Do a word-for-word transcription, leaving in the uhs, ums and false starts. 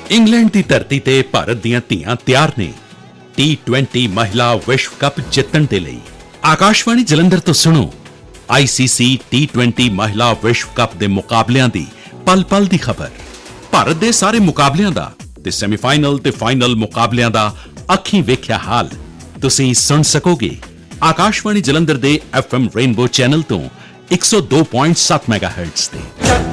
England ਦੀ ਧਰਤੀ ਤੇ ਭਾਰਤ ਦੀਆਂ ਧੀਆਂ ਤਿਆਰ ਨੇ ਟੀ ਟਵੈਂਟੀ ਮਹਿਲਾ ਵਿਸ਼ਵ ਕੱਪ ਜਿੱਤਣ ਦੇ ਲਈ। ਆਕਾਸ਼ਵਾਣੀ ਜਲੰਧਰ ਤੋਂ ਸੁਣੋ ਆਈਸੀਸੀ ਟੀ ਟਵੈਂਟੀ ਮਹਿਲਾ ਵਿਸ਼ਵ ਕੱਪ ਦੇ ਮੁਕਾਬਲਿਆਂ ਦੀ ਪਲ ਪਲ ਦੀ ਖਬਰ। ਭਾਰਤ ਦੇ ਸਾਰੇ ਮੁਕਾਬਲਿਆਂ ਦਾ ਤੇ ਸੈਮੀਫਾਈਨਲ ਤੇ ਫਾਈਨਲ ਮੁਕਾਬਲਿਆਂ ਦਾ ਅੱਖੀਂ ਵੇਖਿਆ ਹਾਲ ਤੁਸੀਂ ਸੁਣ ਸਕੋਗੇ ਆਕਾਸ਼ਵਾਣੀ ਜਲੰਧਰ ਦੇ ਐਫਐਮ ਰੇਨਬੋ ਚੈਨਲ ਤੋਂ ਇੱਕ ਸੌ ਦੋ ਪੁਆਇੰਟ ਸੱਤ ਮੈਗਾਹਰਟਜ਼ ਤੇ।